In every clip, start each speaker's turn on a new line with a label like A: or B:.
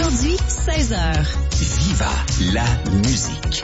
A: Aujourd'hui, 16h.
B: Viva la musique.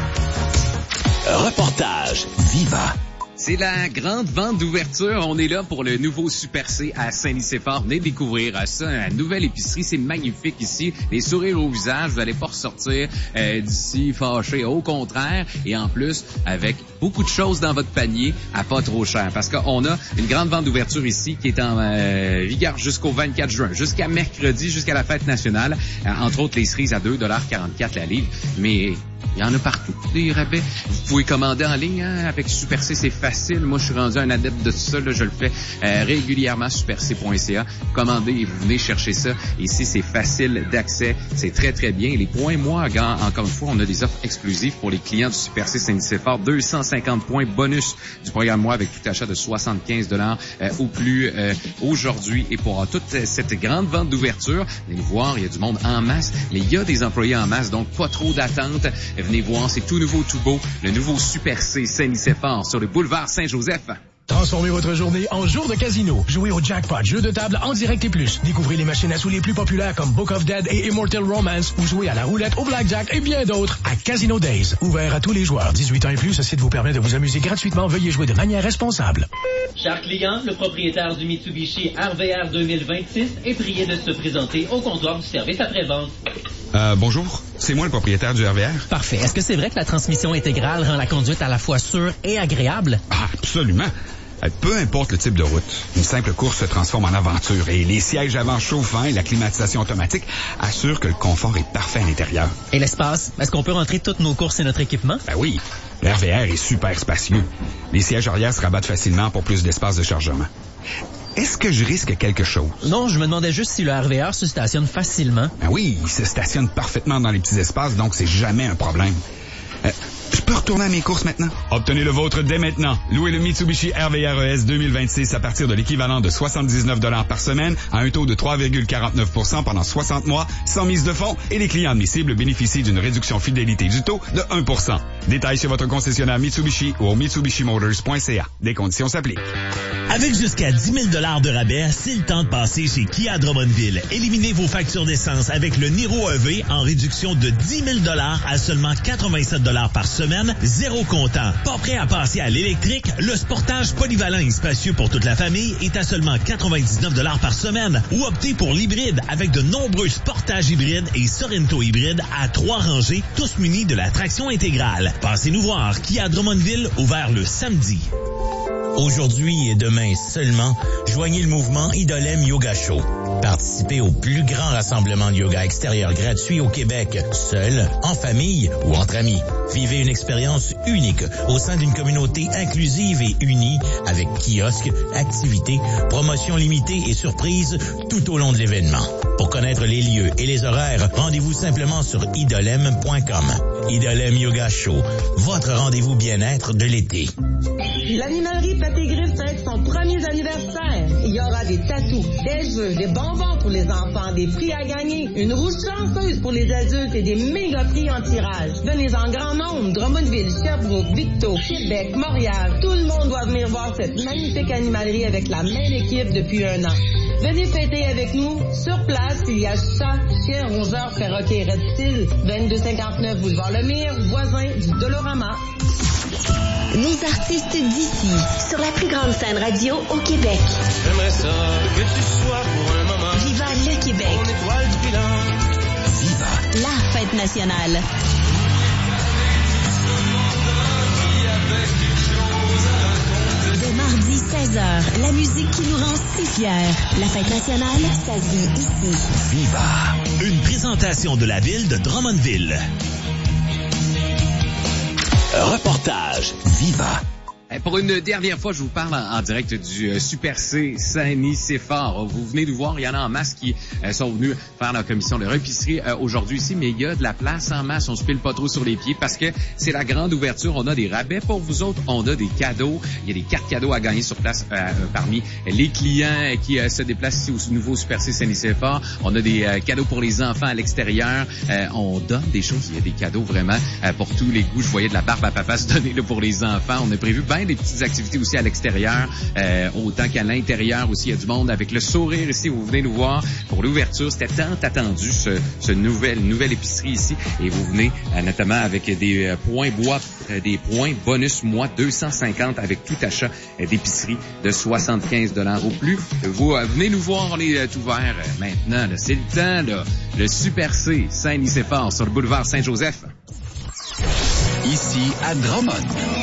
B: Reportage Viva.
C: C'est la grande vente d'ouverture. On est là pour le nouveau Super C à Saint-Nicéphore. Venez découvrir ça, la nouvelle épicerie. C'est magnifique ici. Les sourires au visage. Vous n'allez pas ressortir d'ici fâché. Au contraire. Et en plus, avec beaucoup de choses dans votre panier à pas trop cher. Parce qu'on a une grande vente d'ouverture ici qui est en vigueur jusqu'au 24 juin. Jusqu'à mercredi, jusqu'à la fête nationale. Entre autres, les cerises à 2,44 la livre. Mais il y en a partout, des rabais. Vous pouvez commander en ligne avec Super C, c'est facile. Moi, je suis rendu un adepte de ça. Là, je le fais régulièrement, superc.ca. Commandez et vous venez chercher ça. Ici, c'est facile d'accès. C'est très, très bien. Les points, moi, encore une fois, on a des offres exclusives pour les clients du Super C Saint-Nicéphore. 250 points bonus du programme Moi avec tout achat de 75 $ ou plus aujourd'hui. Et pour toute cette grande vente d'ouverture, venez nous voir, il y a du monde en masse. Mais il y a des employés en masse, donc pas trop d'attente. Venez voir, c'est tout nouveau, tout beau. Le nouveau Super C Saint-Nicéphore sur le boulevard Saint-Joseph.
D: Transformez votre journée en jour de casino. Jouez au jackpot, jeux de table en direct et plus. Découvrez les machines à sous les plus populaires comme Book of Dead et Immortal Romance ou jouez à la roulette, au blackjack et bien d'autres à Casino Days. Ouvert à tous les joueurs. 18 ans et plus, ce site vous permet de vous amuser gratuitement. Veuillez jouer de manière responsable.
E: Chers clients, le propriétaire du Mitsubishi RVR 2026 est prié de se présenter au comptoir du service après-vente.
F: Bonjour, c'est moi le propriétaire du RVR.
G: Parfait. Est-ce que c'est vrai que la transmission intégrale rend la conduite à la fois sûre et agréable?
F: Ah, absolument. Peu importe le type de route, une simple course se transforme en aventure et les sièges avant chauffants et la climatisation automatique assurent que le confort est parfait à l'intérieur.
G: Et l'espace? Est-ce qu'on peut rentrer toutes nos courses et notre équipement?
F: Ben oui, le RVR est super spacieux. Les sièges arrière se rabattent facilement pour plus d'espace de chargement. Est-ce que je risque quelque chose?
G: Non, je me demandais juste si le RVR se stationne facilement.
F: Ben oui, il se stationne parfaitement dans les petits espaces, donc c'est jamais un problème. Je peux retourner à mes courses maintenant? Obtenez le vôtre dès maintenant. Louez le Mitsubishi RVR ES 2026 à partir de l'équivalent de 79 $ par semaine à un taux de 3,49% pendant 60 mois, sans mise de fonds, et les clients admissibles bénéficient d'une réduction fidélité du taux de 1%. Détails sur votre concessionnaire Mitsubishi ou au mitsubishimotors.ca. Des conditions s'appliquent.
H: Avec jusqu'à 10 000 $ de rabais, c'est le temps de passer chez Kia Drummondville. Éliminez vos factures d'essence avec le Niro EV en réduction de 10 000 $ à seulement 87 $ par semaine, zéro comptant. Pas prêt à passer à l'électrique? Le Sportage polyvalent et spacieux pour toute la famille est à seulement 99 $ par semaine. Ou optez pour l'hybride avec de nombreux Sportage hybrides et Sorento hybrides à 3 rangées, tous munis de la traction intégrale. Passez-nous voir Kia Drummondville, ouvert le samedi. Aujourd'hui et demain seulement, joignez le mouvement Idolem Yoga Show. Participez au plus grand rassemblement de yoga extérieur gratuit au Québec, seul, en famille ou entre amis. Vivez une expérience unique au sein d'une communauté inclusive et unie avec kiosques, activités, promotions limitées et surprises tout au long de l'événement. Pour connaître les lieux et les horaires, rendez-vous simplement sur idolem.com. Idolem Yoga Show, votre rendez-vous bien-être de l'été.
I: L'animalerie Pâté-Griffes fête son premier anniversaire. Il y aura des tatous, des jeux, des bonbons pour les enfants, des prix à gagner, une roue chanceuse pour les adultes et des méga prix en tirage. Venez en grand nombre, Drummondville, Sherbrooke, Victo, Québec, Montréal. Tout le monde doit venir voir cette magnifique animalerie avec la même équipe depuis 1 an. Venez fêter avec nous. Sur place, il y a chat, chien, rongeur, perroquet et reptile. 2259 boulevard Lemire, voisin du Dolorama.
A: Les artistes d'ici, sur la plus grande scène radio au Québec.
J: J'aimerais ça que tu sois pour un moment.
A: Viva le Québec.
J: Mon étoile du bilan.
A: Viva la fête nationale. De mardi 16h, la musique qui nous rend si fiers. La fête nationale, ça se vit ici.
B: Viva.
H: Une présentation de la ville de Drummondville.
B: Reportage Viva.
C: Pour une dernière fois, je vous parle en direct du Super C Saint-Nicéphore. Vous venez nous voir, il y en a en masse qui sont venus faire leur commission de épicerie aujourd'hui ici, mais il y a de la place en masse. On se pile pas trop sur les pieds parce que c'est la grande ouverture. On a des rabais pour vous autres, on a des cadeaux. Il y a des cartes cadeaux à gagner sur place parmi les clients qui se déplacent ici au nouveau Super C Saint-Nicéphore. On a des cadeaux pour les enfants à l'extérieur. On donne des choses, il y a des cadeaux vraiment pour tous les goûts. Je voyais de la barbe à papa se donner là, pour les enfants. On a prévu bien plein de petites activités aussi à l'extérieur, autant qu'à l'intérieur aussi. Il y a du monde avec le sourire ici. Vous venez nous voir pour l'ouverture. C'était tant attendu, ce nouvelle épicerie ici. Et vous venez notamment avec des points des points bonus mois 250 avec tout achat d'épicerie de 75 $ au plus. Vous venez nous voir, on est ouvert maintenant. Là, c'est le temps, là. Le Super C, Saint-Nicéphore, sur le boulevard Saint-Joseph.
B: Ici à Drummond.